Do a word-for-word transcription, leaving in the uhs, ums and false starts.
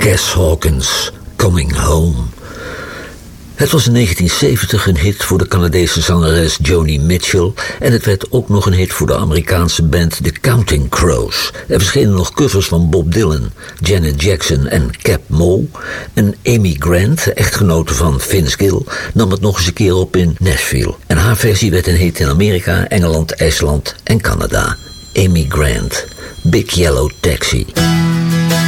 Cass Hawkins, Coming Home. Het was in negentien zeventig een hit voor de Canadese zangeres Joni Mitchell en het werd ook nog een hit voor de Amerikaanse band The Counting Crows. Er verschenen nog covers van Bob Dylan, Janet Jackson en Cap Moe. En Amy Grant, de echtgenote van Vince Gill, nam het nog eens een keer op in Nashville. En haar versie werd een hit in Amerika, Engeland, IJsland en Canada. Amy Grant, Big Yellow Taxi.